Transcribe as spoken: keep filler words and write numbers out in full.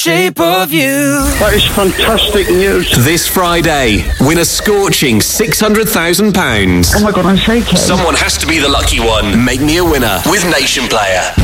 shape of you. That is fantastic news. This Friday, win a scorching six hundred thousand pounds. Oh my God, I'm shaking. Someone has to be the lucky one. Make me a winner with Nation Player.